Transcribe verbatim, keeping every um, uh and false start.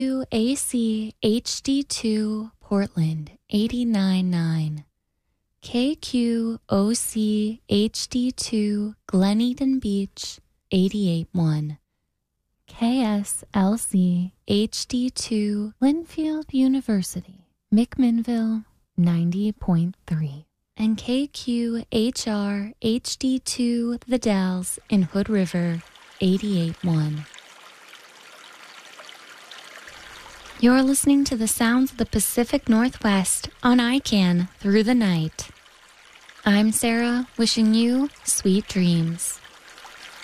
A C H D two Portland eighty-nine point nine, K Q O C H D two Glen Eden Beach eighty-eight point one, K S L C H D two Linfield University McMinnville ninety point three, and K Q H R H D two The Dalles in Hood River eighty-eight point one. You're listening to the sounds of the Pacific Northwest on I C A N Through the Night. I'm Sarah, wishing you sweet dreams.